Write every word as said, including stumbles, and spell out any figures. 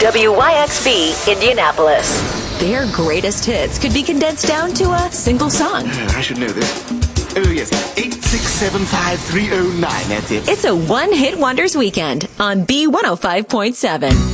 W Y X V, Indianapolis. Their greatest hits could be condensed down to a single song. Uh, I should know this. Oh, yes. eight six seven five three oh nine. That's it. It's a one-hit wonders weekend on B one oh five point seven.